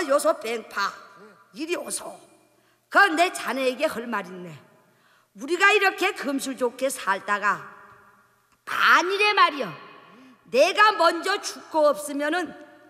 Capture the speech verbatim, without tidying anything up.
요소 뺑파 이리 오소. 그건 내 자네에게 할 말 있네. 우리가 이렇게 금실 좋게 살다가 만일에 말이여 내가 먼저 죽고 없으면은